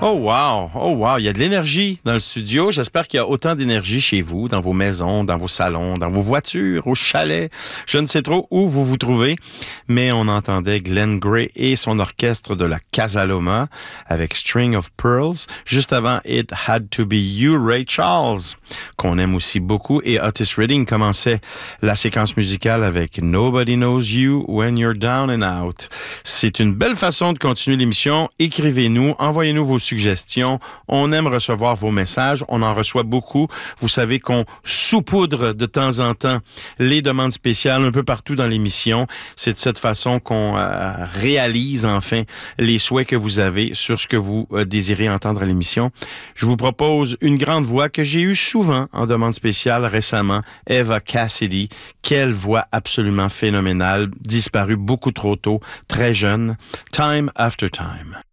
Oh wow, il y a de l'énergie dans le studio. J'espère qu'il y a autant d'énergie chez vous, dans vos maisons, dans vos salons, dans vos voitures, au chalet. Je ne sais trop où vous vous trouvez, mais on entendait Glenn Gray et son orchestre de la Casa Loma avec String of Pearls. Juste avant, It Had to Be You, Ray Charles, qu'on aime aussi beaucoup. Et Otis Redding commençait la séquence musicale avec Nobody Knows You When You're Down and Out. C'est une belle façon de continuer l'émission. Écrivez-nous, envoyez-nous vos suggestions. On aime recevoir vos messages. On en reçoit beaucoup. Vous savez qu'on saupoudre de temps en temps les demandes spéciales un peu partout dans l'émission. C'est de cette façon qu'on réalise enfin les souhaits que vous avez sur ce que vous désirez entendre à l'émission. Je vous propose une grande voix que j'ai eue souvent en demande spéciale récemment, Eva Cassidy. Quelle voix absolument phénoménale, disparue beaucoup trop tôt, très jeune. Time After Time.